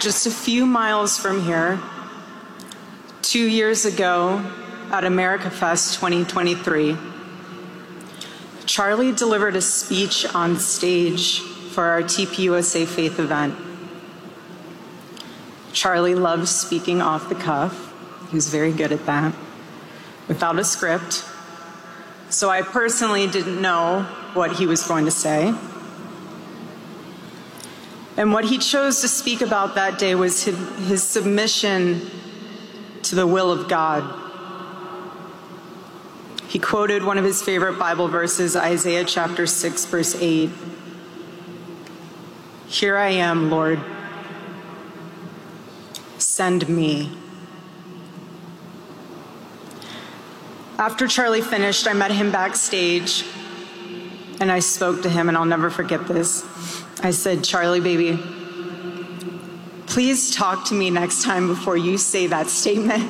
just a few miles from here, 2 years ago at America Fest 2023, Charlie delivered a speech on stage for our TPUSA Faith event. Charlie loves speaking off the cuff. He was very good at that, without a script. So I personally didn't know what he was going to say. And what he chose to speak about that day was his submission to the will of God. He quoted one of his favorite Bible verses, Isaiah chapter 6, verse 8. "Here I am, Lord. Send me." After Charlie finished, I met him backstage, and I spoke to him, and I'll never forget this. I said, "Charlie, baby, please talk to me next time before you say that statement."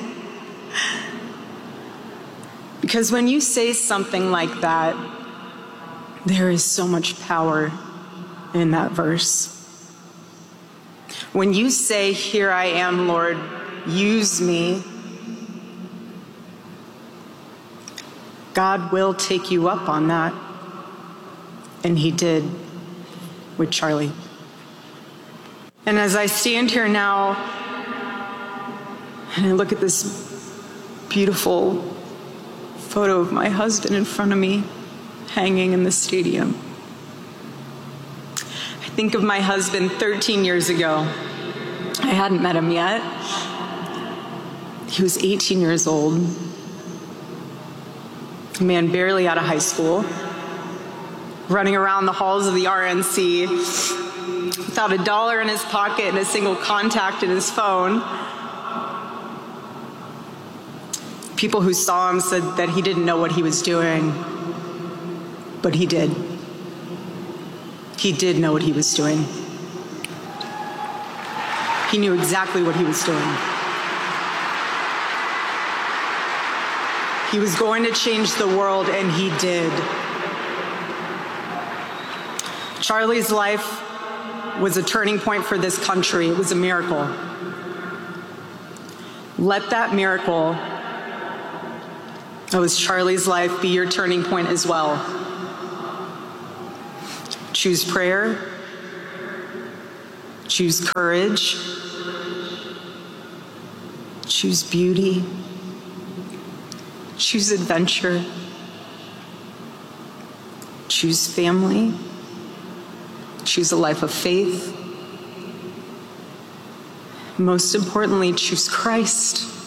Because when you say something like that, there is so much power in that verse. When you say, "Here I am, Lord, use me," God will take you up on that. And he did with Charlie. And as I stand here now and I look at this beautiful photo of my husband in front of me hanging in the stadium, I think of my husband 13 years ago. I hadn't met him yet. He was 18 years old, a man barely out of high school, running around the halls of the RNC without $1 in his pocket and a single contact in his phone. People who saw him said that he didn't know what he was doing, but he did. He did know what he was doing. He knew exactly what he was doing. He was going to change the world, and he did. Charlie's life was a turning point for this country. It was a miracle. Let that miracle that was Charlie's life be your turning point as well. Choose prayer. Choose courage. Choose beauty. Choose adventure. Choose family. Choose a life of faith. Most importantly, choose Christ.